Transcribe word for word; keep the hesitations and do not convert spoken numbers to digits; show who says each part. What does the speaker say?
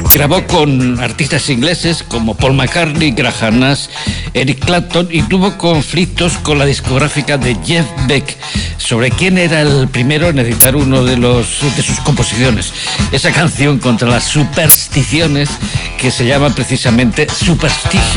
Speaker 1: Grabó con artistas ingleses como Paul McCartney, Graham Nash, Eric Clapton y tuvo conflictos con la discográfica de Jeff Beck sobre quién era el primero en editar uno de, los, de sus composiciones. Esa canción contra las supersticiones que se llama precisamente Superstition.